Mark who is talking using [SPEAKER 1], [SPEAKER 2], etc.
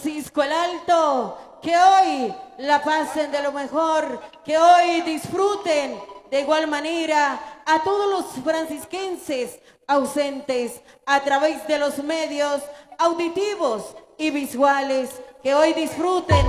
[SPEAKER 1] Francisco el Alto, que hoy la pasen de lo mejor, que hoy disfruten de igual manera a todos los francisquenses ausentes a través de los medios auditivos y visuales, que hoy disfruten